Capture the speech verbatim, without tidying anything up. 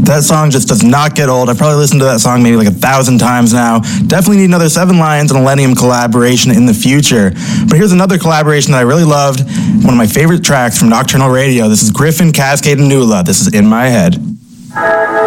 That song just does not get old. I've probably listened to that song maybe like a thousand times now. Definitely need another Seven Lions and Millennium collaboration in the future. But here's another collaboration that I really loved. One of my favorite tracks from Nocturnal Radio. This is Griffin, Cascade, and Nula. This is In My Head.